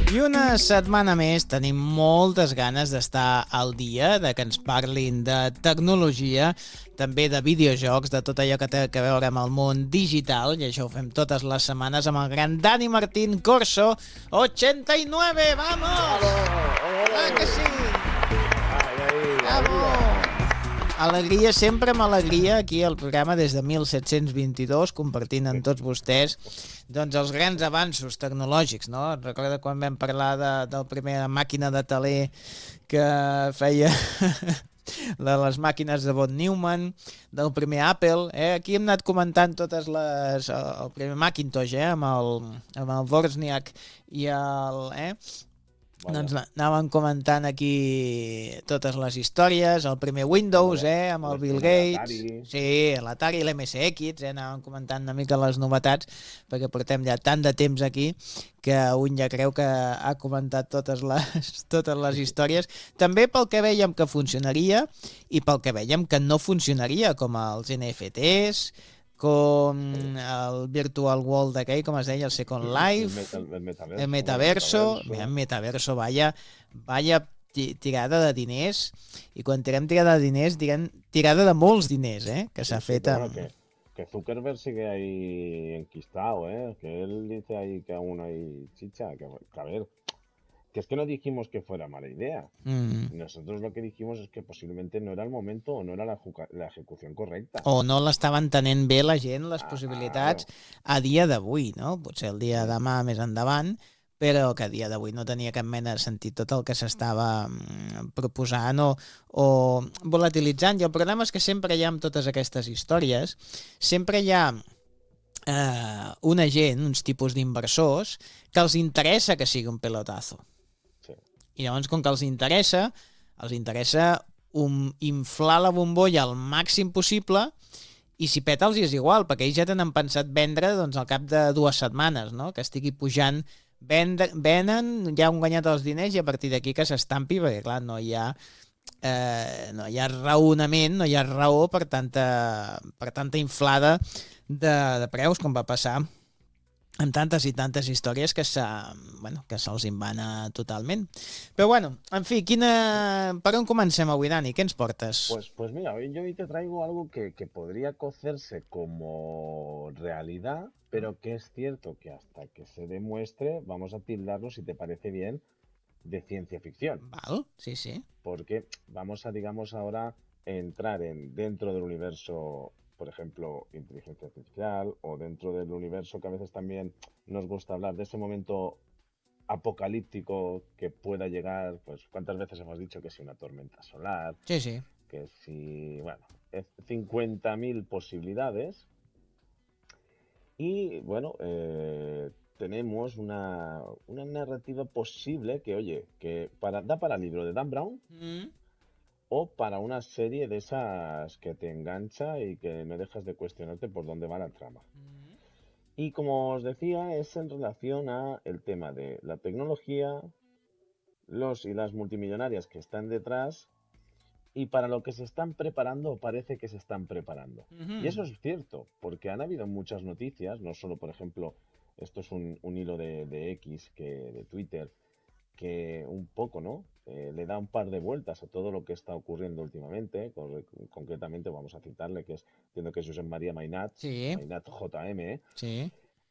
I una setmana més tenim moltes ganes d'estar al dia, de que ens parlin de tecnologia, també de videojocs, de tot allò que té a veure amb el món digital, i això ho fem totes les setmanes amb el gran Dani Martín Corso 89, vamos! Ah, que sí! Vamos! Alegria, sempre amb alegria, aquí al programa des de 1722, compartint amb tots vostès doncs els grans avanços tecnològics, no? Recorda quan vam parlar del primer màquina de teler que feia de les màquines de von Neumann, del primer Apple, aquí hem anat comentant totes les... el primer Macintosh, amb el Wozniak i el... Doncs anàvem comentant aquí totes les històries, el primer Windows, amb el Bill Gates, sí, l'Atari, l'MSX, anàvem comentant una mica les novetats, perquè portem ja tant de temps aquí que un ja creu que ha comentat totes les històries, també pel que vèiem que funcionaria i pel que vèiem que no funcionaria, com els NFTs, com el Virtual World aquell, com es deia, el Second Life, el Metaverso, vaya tirada de diners, i quan tirem tirada de diners, direm tirada de molts diners, que s'ha fet amb... Que Zuckerberg sigue ahí enquistado, que él dice ahí que aún hay chicha, que a ver, que es que no dijimos que fuera mala idea. Nosotros lo que dijimos es que posiblemente no era el momento o no era la ejecución correcta. O no l'estava entenent bé la gent, les possibilitats, a dia d'avui, no? Potser el dia de demà més endavant, però que a dia d'avui no tenia cap mena de sentit tot el que s'estava proposant o volatilitzant. I el problema és que sempre hi ha amb totes aquestes històries, sempre hi ha una gent, uns tipus d'inversors, que els interessa que sigui un pelotazo. I llavors, com que els interessa inflar la bombolla al màxim possible, i si peta els és igual, perquè ells ja tenen pensat vendre doncs, al cap de 2 setmanes, no? Que estigui pujant, venen, ja han guanyat els diners i a partir d'aquí que s'estampi, perquè clar, no hi ha raonament, no hi ha raó per tanta inflada de preus, com va passar amb tantes i tantes històries que se'ls invana totalment. Però bueno, en fi, per on comencem avui, Dani? Què ens portes? Pues mira, yo hoy te traigo algo que podría cocerse como realidad, pero que es cierto que hasta que se demuestre, vamos a tildarlo, si te parece bien, de ciencia ficción. Vale, sí. Porque vamos a, digamos, ahora entrar dentro del universo, por ejemplo, inteligencia artificial, o dentro del universo que a veces también nos gusta hablar de ese momento apocalíptico que pueda llegar, pues cuántas veces hemos dicho que si una tormenta solar, sí. Que si, 50.000 posibilidades. Y bueno, tenemos una narrativa posible que, oye, que da para el libro de Dan Brown, o para una serie de esas que te engancha y que no dejas de cuestionarte por dónde va la trama. Y como os decía, es en relación a el tema de la tecnología, los y las multimillonarias que están detrás, y para lo que se están preparando o parece que se están preparando. Y eso es cierto, porque han habido muchas noticias, no solo, por ejemplo, esto es un hilo de X, de Twitter, que un poco, ¿no? Le da un par de vueltas a todo lo que está ocurriendo últimamente. Concretamente vamos a citarle, entiendo que es Josep María Mainat, sí. Mainat JM. Sí.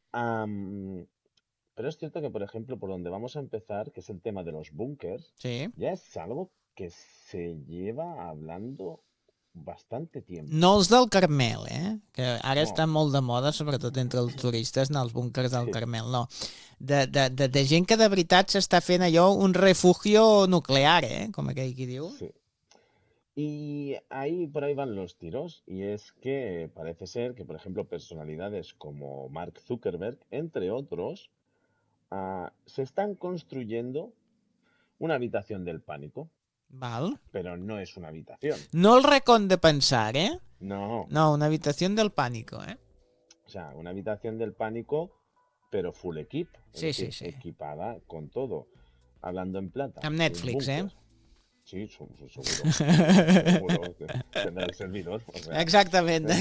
Pero es cierto que, por ejemplo, por donde vamos a empezar, que es el tema de los búnkers, sí. Ya es algo que se lleva hablando bastante tiempo. No els del Carmel, que ara està molt de moda, sobretot entre els turistes, anar als búnkers del Carmel, no. De gent que de veritat s'està fent allò un refugio nuclear, com aquell qui diu. Sí. Y por ahí van los tiros, y es que parece ser que, por ejemplo, personalidades como Mark Zuckerberg, entre otros, se están construyendo una habitación del pánico. Val. Pero no es una habitación. No el racón de pensar, No. No, una habitación del pánico, O sea, una habitación del pánico, pero full equip. Sí. Equipada con todo. Hablando en plata. Amb Netflix, Sí, seguro. Seguro. Tendrá el servidor. O sea, exactament.